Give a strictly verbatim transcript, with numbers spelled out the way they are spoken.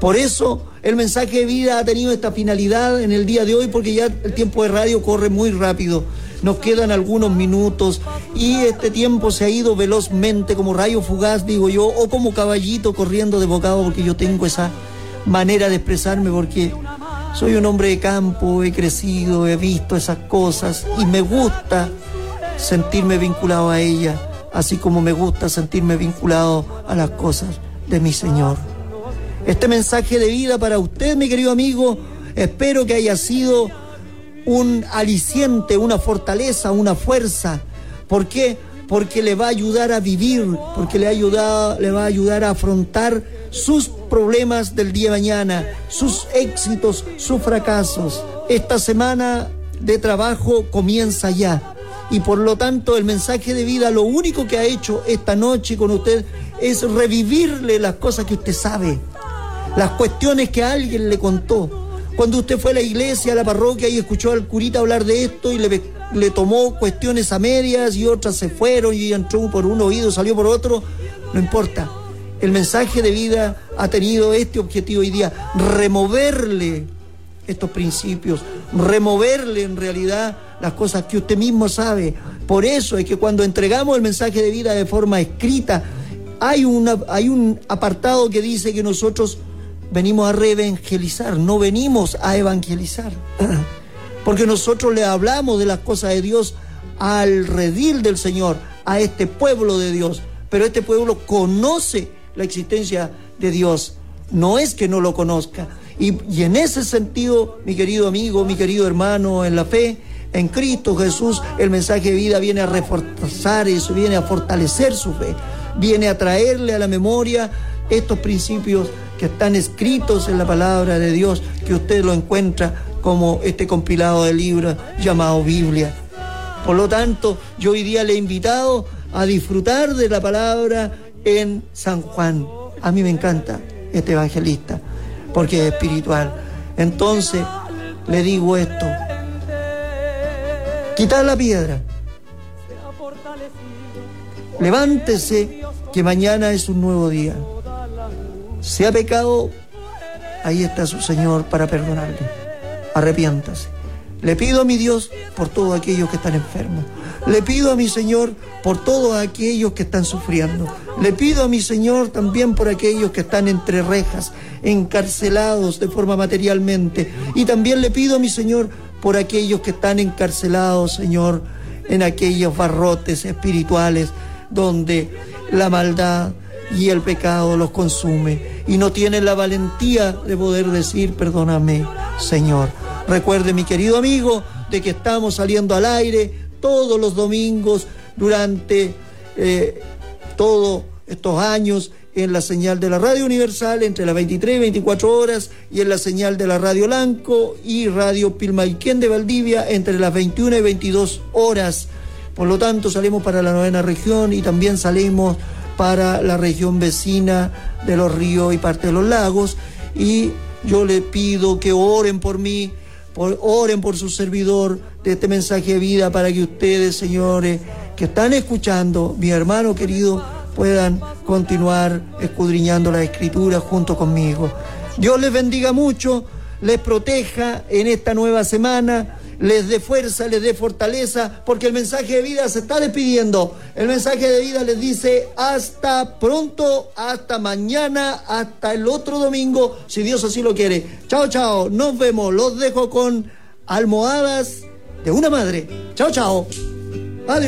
Por eso el mensaje de vida ha tenido esta finalidad en el día de hoy, porque ya el tiempo de radio corre muy rápido. Nos quedan algunos minutos y este tiempo se ha ido velozmente, como rayo fugaz, digo yo, o como caballito corriendo de bocado, porque yo tengo esa manera de expresarme, porque soy un hombre de campo, he crecido, he visto esas cosas y me gusta sentirme vinculado a ella, así como me gusta sentirme vinculado a las cosas de mi Señor. Este mensaje de vida para usted, mi querido amigo, espero que haya sido un aliciente, una fortaleza, una fuerza. ¿Por qué? Porque le va a ayudar a vivir, porque le, ha ayudado, le va a ayudar a afrontar sus problemas del día de mañana, sus éxitos, sus fracasos. Esta semana de trabajo comienza ya. Y por lo tanto el mensaje de vida lo único que ha hecho esta noche con usted es revivirle las cosas que usted sabe, las cuestiones que alguien le contó. Cuando usted fue a la iglesia, a la parroquia y escuchó al curita hablar de esto y le, le tomó cuestiones a medias y otras se fueron y entró por un oído, salió por otro, no importa. El mensaje de vida ha tenido este objetivo hoy día, removerle estos principios, removerle en realidad las cosas que usted mismo sabe. Por eso es que cuando entregamos el mensaje de vida de forma escrita, hay, una, hay un apartado que dice que nosotros venimos a reevangelizar, no venimos a evangelizar. Porque nosotros le hablamos de las cosas de Dios al redil del Señor, a este pueblo de Dios. Pero este pueblo conoce la existencia de Dios, no es que no lo conozca. Y, y en ese sentido, mi querido amigo, mi querido hermano en la fe, en Cristo Jesús, el mensaje de vida viene a reforzar eso, viene a fortalecer su fe, viene a traerle a la memoria estos principios que están escritos en la palabra de Dios, que usted lo encuentra como este compilado de libros llamado Biblia. Por lo tanto, yo hoy día le he invitado a disfrutar de la palabra en San Juan. A mí me encanta este evangelista, porque es espiritual. Entonces, le digo esto: quitad la piedra, levántese, que mañana es un nuevo día. Si ha pecado, ahí está su Señor para perdonarle. Arrepiéntase. Le pido a mi Dios por todos aquellos que están enfermos. Le pido a mi Señor por todos aquellos que están sufriendo. Le pido a mi Señor también por aquellos que están entre rejas, encarcelados de forma materialmente. Y también le pido a mi Señor por aquellos que están encarcelados, Señor, en aquellos barrotes espirituales donde la maldad y el pecado los consume y no tienen la valentía de poder decir: perdóname, Señor. Recuerde, mi querido amigo, de que estamos saliendo al aire todos los domingos durante eh, todos estos años en la señal de la Radio Universal entre las veintitrés y veinticuatro horas, y en la señal de la Radio Lanco y Radio Pilmaiquén de Valdivia entre las veintiuna y veintidós horas. Por lo tanto, salimos para la novena región y también salimos para la región vecina de los ríos y parte de los lagos. Y yo le pido que oren por mí, por, oren por su servidor de este mensaje de vida, para que ustedes, señores, que están escuchando, mi hermano querido, puedan continuar escudriñando la Escritura junto conmigo. Dios les bendiga mucho, les proteja en esta nueva semana, les dé fuerza, les dé fortaleza, porque el mensaje de vida se está despidiendo. El mensaje de vida les dice: hasta pronto, hasta mañana, hasta el otro domingo, si Dios así lo quiere. Chao, chao, nos vemos. Los dejo con almohadas de una madre. Chao, chao.